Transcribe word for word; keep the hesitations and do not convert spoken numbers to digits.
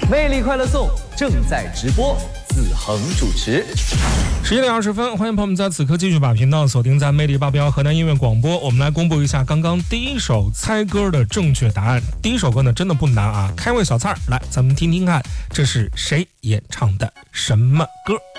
魅力快乐颂正在直播，子恒主持。 十一点二十分，欢迎朋友们在此刻继续把频道锁定在魅力八标河南音乐广播。我们来公布一下刚刚第一首猜歌的正确答案。第一首歌呢真的不难啊，开胃小菜儿，来咱们听听看，这是谁演唱的什么歌？